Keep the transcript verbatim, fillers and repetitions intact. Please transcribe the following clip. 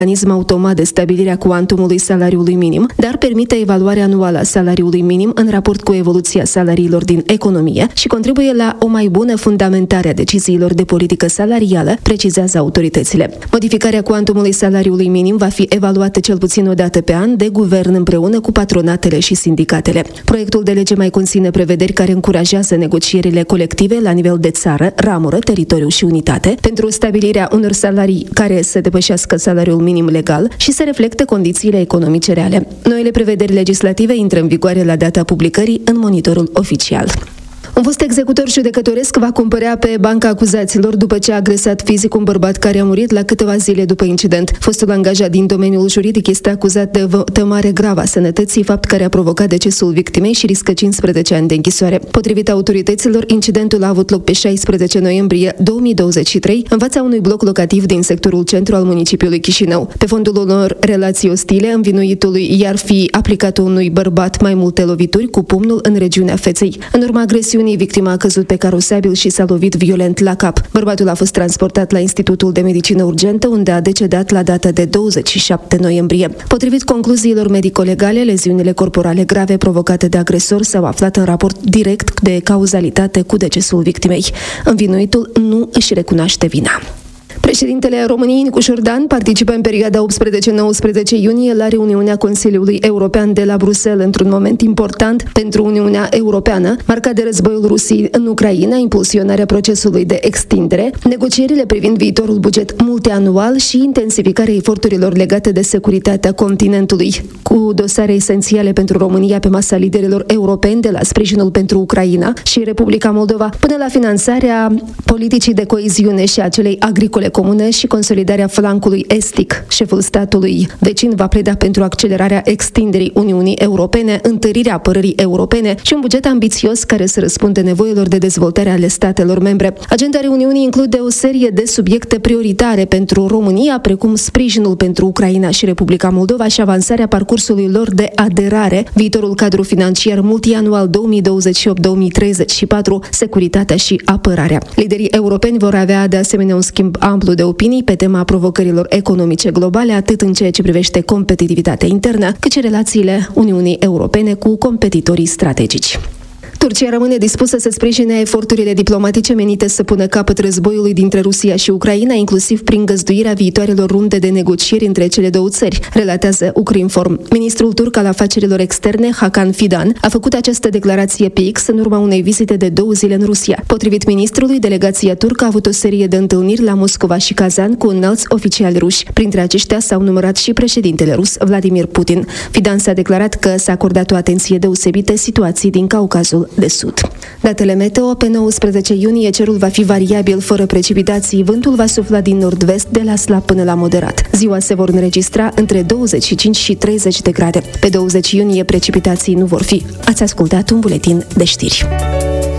mecanism automat de stabilire a cuantumului salariului minim, dar permite evaluarea anuală a salariului minim în raport cu evoluția salariilor din economie și contribuie la o mai bună fundamentare a deciziilor de politică salarială, precizează autoritățile. Modificarea cuantumului salariului minim va fi evaluată cel puțin o dată pe an de guvern împreună cu patronatele și sindicatele. Proiectul de lege mai conține prevederi care încurajează negocierile colective la nivel de țară, ramură, teritoriu și unitate pentru stabilirea unor salarii care să depășească salariul minim legal și să reflecte condițiile economice reale. Noile prevederi legislative intră în vigoare la data publicării în monitorul oficial. Un fost executor judecătoresc va cumpărea pe banca acuzaților după ce a agresat fizic un bărbat care a murit la câteva zile după incident. Fostul angajat din domeniul juridic este acuzat de vătămare gravă a sănătății, fapt care a provocat decesul victimei și riscă cincisprezece ani de închisoare. Potrivit autorităților, incidentul a avut loc pe șaisprezece noiembrie două mii douăzeci și trei în fața unui bloc locativ din sectorul centru al municipiului Chișinău. Pe fondul unor relații ostile, învinuitului i-ar fi aplicat unui bărbat mai multe lovituri cu pumnul în regiunea feței. În urma agresiunii, victima a căzut pe carosabil și s-a lovit violent la cap. Bărbatul a fost transportat la Institutul de Medicină Urgentă, unde a decedat la data de douăzeci și șapte noiembrie. Potrivit concluziilor medico-legale, leziunile corporale grave provocate de agresor s-au aflat în raport direct de cauzalitate cu decesul victimei. Învinuitul nu își recunoaște vina. Președintele României, Nicu Șordan, participă în perioada optsprezece nouăsprezece iunie la reuniunea Consiliului European de la Bruxelles, într-un moment important pentru Uniunea Europeană, marcat de războiul Rusiei în Ucraina, impulsionarea procesului de extindere, negocierile privind viitorul buget multianual și intensificarea eforturilor legate de securitatea continentului, cu dosare esențiale pentru România pe masa liderilor europeni, de la sprijinul pentru Ucraina și Republica Moldova, până la finanțarea politicii de coeziune și a celei agricole comune și consolidarea flancului estic. Șeful statului vecin va pleda pentru accelerarea extinderii Uniunii Europene, întărirea apărării europene și un buget ambițios care să răspundă nevoilor de dezvoltare ale statelor membre. Agenda reuniunii include o serie de subiecte prioritare pentru România, precum sprijinul pentru Ucraina și Republica Moldova și avansarea parcursului lor de aderare, viitorul cadru financiar multianual două mii douăzeci și opt două mii treizeci și patru, securitatea și apărarea. Liderii europeni vor avea de asemenea un schimb amplu de opinii pe tema provocărilor economice globale, atât în ceea ce privește competitivitatea internă, cât și relațiile Uniunii Europene cu competitorii strategici. Turcia rămâne dispusă să sprijine eforturile diplomatice menite să pună capăt războiului dintre Rusia și Ucraina, inclusiv prin găzduirea viitoarelor runde de negocieri între cele două țări, relatează Ukrinform. Ministrul turc al afacerilor externe, Hakan Fidan, a făcut această declarație pe X în urma unei vizite de două zile în Rusia. Potrivit ministrului, delegația turcă a avut o serie de întâlniri la Moscova și Kazan cu înalți oficiali ruși. Printre aceștia s-au numărat și președintele rus, Vladimir Putin. Fidan s-a declarat că s-a acordat o atenție deosebită situației din Caucazul de Sud. Datele meteo: pe nouăsprezece iunie cerul va fi variabil, fără precipitații, vântul va sufla din nord-vest de la slab până la moderat. Ziua se vor înregistra între douăzeci și cinci și treizeci de grade. Pe douăzeci iunie precipitații nu vor fi. Ați ascultat un buletin de știri.